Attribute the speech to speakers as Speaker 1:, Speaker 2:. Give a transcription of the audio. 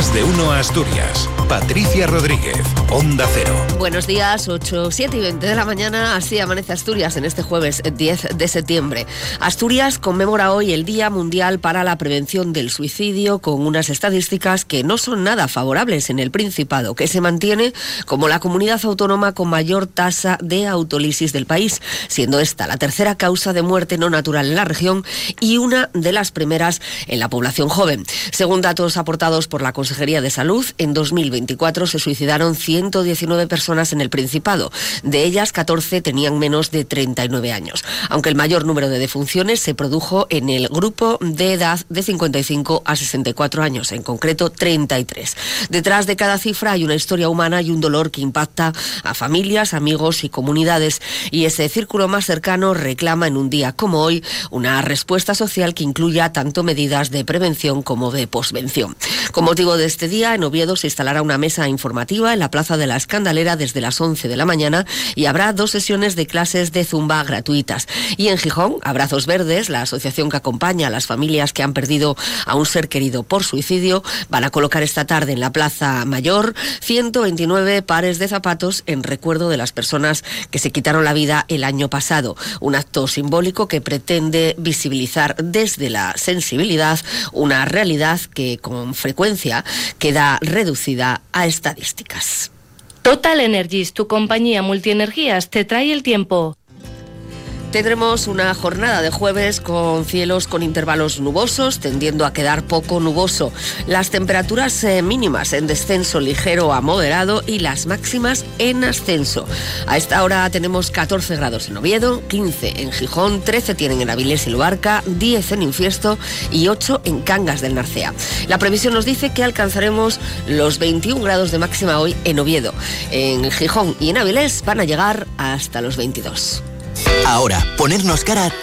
Speaker 1: Más de uno Asturias. Patricia Rodríguez, Onda Cero.
Speaker 2: Buenos días, 8, 7 y 20 de la mañana, así amanece Asturias en este jueves 10 de septiembre. Asturias conmemora hoy el Día Mundial para la Prevención del Suicidio, con unas estadísticas que no son nada favorables en el Principado, que se mantiene como la comunidad autónoma con mayor tasa de autólisis del país, siendo esta la tercera causa de muerte no natural en la región y una de las primeras en la población joven. Según datos aportados por la Consejería de Salud, en 2024 se suicidaron 119 personas en el Principado. De ellas, 14 tenían menos de 39 años, aunque el mayor número de defunciones se produjo en el grupo de edad de 55 a 64 años, en concreto 33. Detrás de cada cifra hay una historia humana y un dolor que impacta a familias, amigos y comunidades, y ese círculo más cercano reclama en un día como hoy una respuesta social que incluya tanto medidas de prevención como de posvención. Con motivo de este día, en Oviedo se instalará una mesa informativa en la Plaza de la Escandalera desde las 11 de la mañana y habrá 2 sesiones de clases de zumba gratuitas. Y en Gijón, Abrazos Verdes, la asociación que acompaña a las familias que han perdido a un ser querido por suicidio, van a colocar esta tarde en la Plaza Mayor 129 pares de zapatos en recuerdo de las personas que se quitaron la vida el año pasado. Un acto simbólico que pretende visibilizar desde la sensibilidad una realidad que con frecuencia queda reducida a estadísticas.
Speaker 3: Total Energies, tu compañía multienergías, te trae el tiempo.
Speaker 2: Tendremos una jornada de jueves con cielos con intervalos nubosos, tendiendo a quedar poco nuboso. Las temperaturas mínimas en descenso ligero a moderado y las máximas en ascenso. A esta hora tenemos 14 grados en Oviedo, 15 en Gijón, 13 tienen en Avilés y Luarca, 10 en Infiesto y 8 en Cangas del Narcea. La previsión nos dice que alcanzaremos los 21 grados de máxima hoy en Oviedo. En Gijón y en Avilés van a llegar hasta los 22.
Speaker 4: Ahora, ponernos cara